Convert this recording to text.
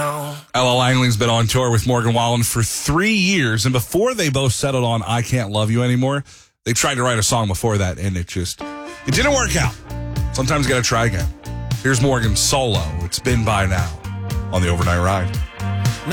now. Ella Langley's been on tour with Morgan Wallen for 3 years, and before they both settled on I Can't Love You Anymore, they tried to write a song before that, and it didn't work out. Sometimes you got to try again. Here's Morgan's solo. It's Been By Now on the Overnight Ride.